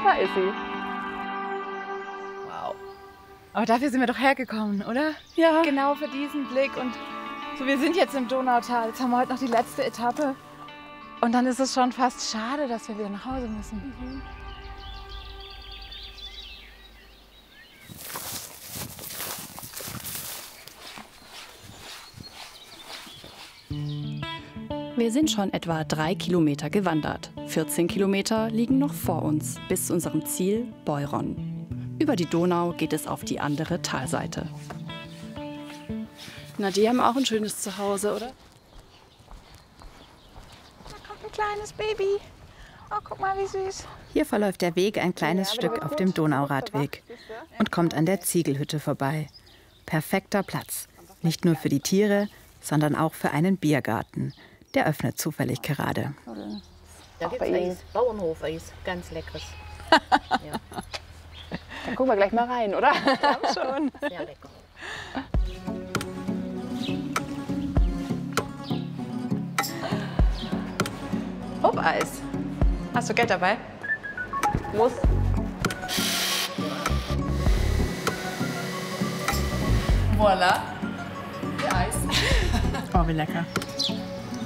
Da ist sie. Wow. Aber dafür sind wir doch hergekommen, oder? Ja. Genau für diesen Blick. Und so, wir sind jetzt im Donautal. Jetzt haben wir heute noch die letzte Etappe. Und dann ist es schon fast schade, dass wir wieder nach Hause müssen. Wir sind schon etwa 3 Kilometer gewandert. 14 Kilometer liegen noch vor uns, bis zu unserem Ziel Beuron. Über die Donau geht es auf die andere Talseite. Na, die haben auch ein schönes Zuhause, oder? Da kommt ein kleines Baby. Oh, guck mal, wie süß. Hier verläuft der Weg ein kleines Stück auf dem Donauradweg und kommt an der Ziegelhütte vorbei. Perfekter Platz, nicht nur für die Tiere, sondern auch für einen Biergarten. Der öffnet zufällig gerade. Da gibt es Eis, Bauernhof-Eis, ganz leckeres. Ja. Dann gucken wir gleich mal rein, oder? Ja, schon. Sehr lecker. Hoppeis. Hast du Geld dabei? Muss. Voila. Eis. Oh, wie lecker.